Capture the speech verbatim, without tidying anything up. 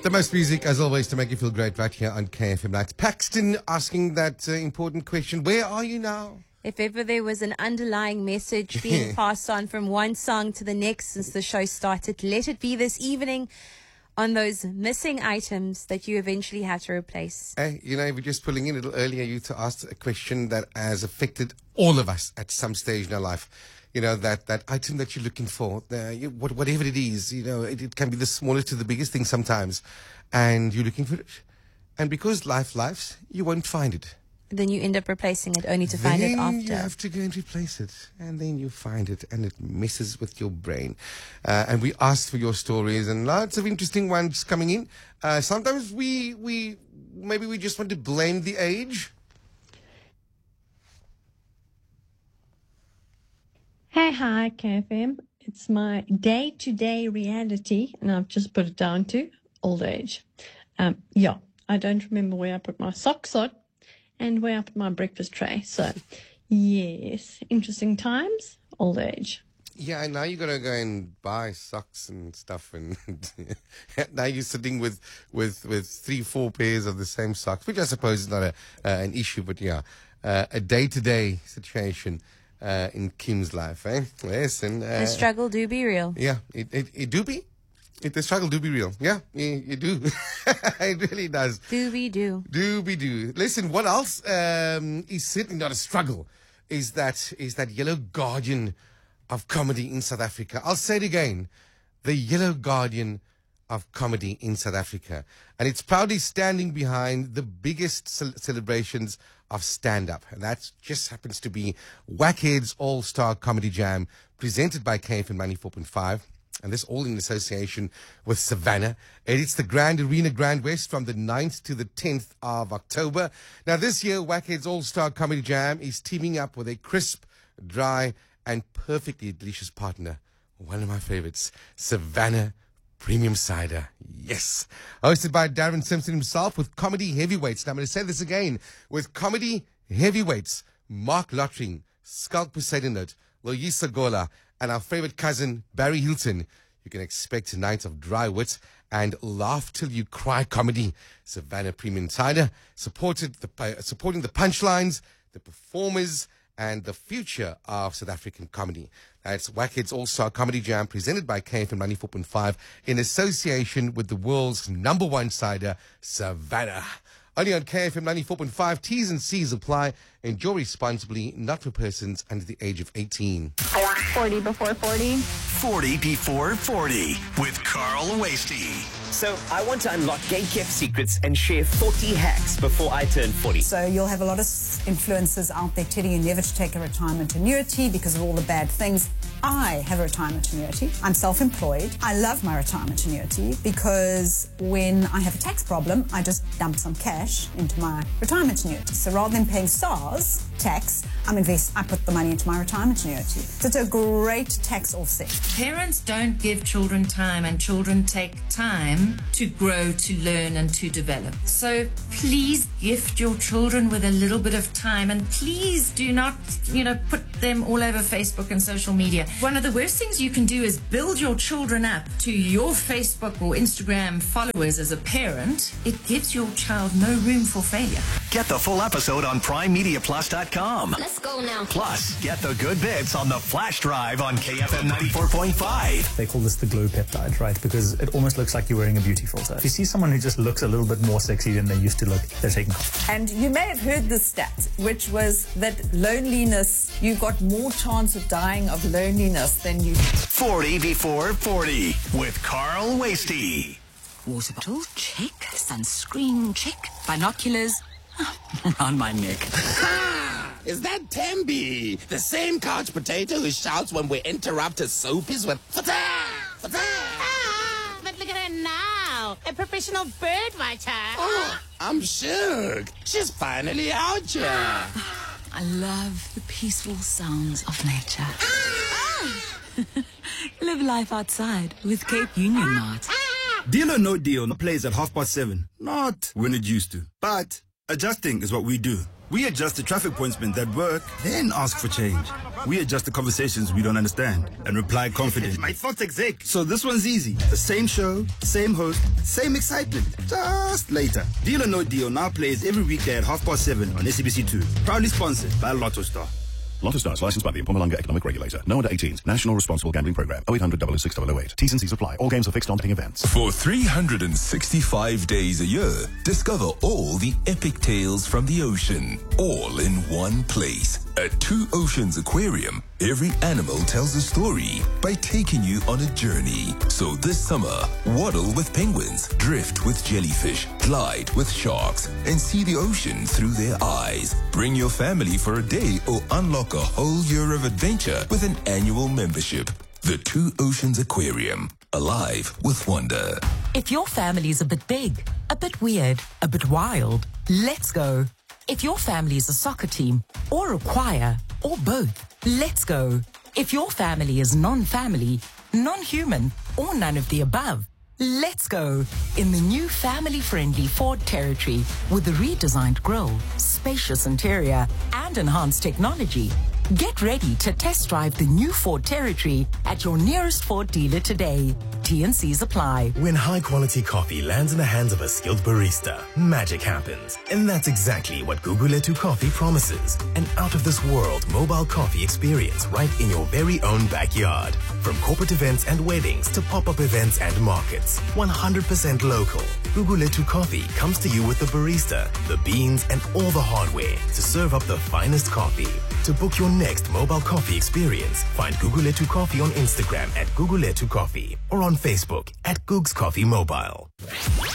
The most music, as always, to make you feel great right here on K F M Nights. Paxton asking that uh, important question, where are you now? If ever there was an underlying message being passed on from one song to the next since the show started, let it be this evening on those missing items that you eventually had to replace. Hey, you know, we're just pulling in a little earlier, you to ask a question that has affected all of us at some stage in our life. You know, that, that item that you're looking for, the, you, what, whatever it is, you know, it, it can be the smallest to the biggest thing sometimes. And you're looking for it. And because life lives, you won't find it. Then you end up replacing it only to find then it after. You have to go and replace it. And then you find it and it messes with your brain. Uh, and we asked for your stories and lots of interesting ones coming in. Uh, sometimes we, we, maybe we just want to blame the age. Hey, hi, K F M. It's my day-to-day reality, and I've just put it down to old age. Um, yeah, I don't remember where I put my socks on and where I put my breakfast tray. So, yes, interesting times, old age. Yeah, and now you got to go and buy socks and stuff, and now you're sitting with, with, with three, four pairs of the same socks, which I suppose is not a, uh, an issue, but yeah, uh, a day-to-day situation. Uh, in Kim's life, eh? Yes, and uh, the struggle do be real. Yeah, it it, it do be. It, the struggle do be real. Yeah, you, you do. It really does. Do be do. Do be do. Listen, what else um, is certainly not a struggle is that is that yellow guardian of comedy in South Africa. I'll say it again, the yellow guardian of comedy in South Africa, and it's proudly standing behind the biggest ce- celebrations of stand-up, and that just happens to be Wackheads All-Star Comedy Jam, presented by K F M ninety-four point five, and this all in association with Savannah. It's the Grand Arena Grand West from the ninth to the tenth of October. Now, this year, Wackheads All-Star Comedy Jam is teaming up with a crisp, dry, and perfectly delicious partner, one of my favorites, Savannah Premium Cider. Yes. Hosted by Darren Simpson himself with comedy heavyweights. Now I'm going to say this again. With comedy heavyweights, Mark Lottering, Skulk Poseidonot, Loyisa Gola, and our favorite cousin, Barry Hilton. You can expect a night of dry wit and laugh till you cry comedy. Savannah Premium Cider, supported the, uh, supporting the punchlines, the performers, and the future of South African comedy. That's Wackheads All-Star Comedy Jam, presented by K F M ninety-four point five in association with the world's number one cider, Savannah. Only on K F M ninety-four point five. T's and C's apply. Enjoy responsibly, not for persons under the age of eighteen. forty before forty. forty before forty with Carl Wasty. So I want to unlock gay-kept secrets and share forty hacks before I turn forty. So you'll have a lot of influencers out there telling you never to take a retirement annuity because of all the bad things. I have a retirement annuity. I'm self-employed. I love my retirement annuity because when I have a tax problem, I just dump some cash into my retirement annuity. So rather than paying SARS tax, I'm invest. I put the money into my retirement annuity. So it's a great tax offset. Parents don't give children time, and children take time to grow, to learn, and to develop. So please gift your children with a little bit of time, and please do not, you know, put them all over Facebook and social media. One of the worst things you can do is build your children up to your Facebook or Instagram followers as a parent. It gives your child no room for failure. Get the full episode on prime media plus dot com. Let's go now. Plus, get the good bits on the flash drive on K F M ninety-four point five. They call this the glow peptide, right? Because it almost looks like you're wearing a beauty filter. If you see someone who just looks a little bit more sexy than they used to look, they're taking off. And you may have heard this stat, which was that loneliness, you've got more chance of dying of loneliness than you... forty before forty with Carl Wasty. Water bottle, check. Sunscreen, check. Binoculars, around my neck. Is that Tembi? The same couch potato who shouts when we interrupt his soapies with Fata! Fata! Ah, but look at her now. A professional bird watcher. Oh, I'm shook. She's finally out here. I love the peaceful sounds of nature. Live life outside with Cape Union Mart. Deal or no deal plays at half past seven. Not when it used to. But adjusting is what we do. We adjust the traffic points that work, then ask for change. We adjust the conversations we don't understand and reply confidently. My thoughts exec. So this one's easy. The same show, same host, same excitement. Just later. Deal or No Deal now plays every weekday at half past seven on S A B C two. Proudly sponsored by Lotto Star. Lotto Stars, licensed by the Mpumalanga Economic Regulator. No under eighteens. National Responsible Gambling Program. oh eight hundred, double oh six, double oh eight. T's and C's apply. All games are fixed on betting events. For three hundred sixty-five days a year, discover all the epic tales from the ocean, all in one place. At Two Oceans Aquarium, every animal tells a story by taking you on a journey. So this summer, waddle with penguins, drift with jellyfish, glide with sharks, and see the ocean through their eyes. Bring your family for a day or unlock a whole year of adventure with an annual membership. The Two Oceans Aquarium, alive with wonder. If your family's a bit big, a bit weird, a bit wild, let's go. If your family is a soccer team, or a choir, or both, let's go. If your family is non-family, non-human, or none of the above, let's go. In the new family-friendly Ford Territory with a redesigned grille, spacious interior, and enhanced technology. Get ready to test drive the new Ford Territory at your nearest Ford dealer today. T and C's apply. When high-quality coffee lands in the hands of a skilled barista, magic happens. And that's exactly what Guguletu Coffee promises. An out-of-this-world mobile coffee experience right in your very own backyard. From corporate events and weddings to pop-up events and markets. one hundred percent local. Guguletu Coffee comes to you with the barista, the beans, and all the hardware to serve up the finest coffee. To book your next mobile coffee experience, find Guguletu Coffee on Instagram at Guguletu Coffee or on Facebook at Googs Coffee Mobile.